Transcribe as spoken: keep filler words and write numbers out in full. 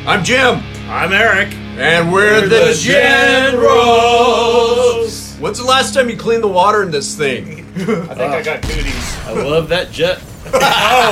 I'm Jim. I'm Eric. And we're, we're the, the Generals. When's the last time you cleaned the water in this thing? I think uh, I got cooties. I love that jet. Oh,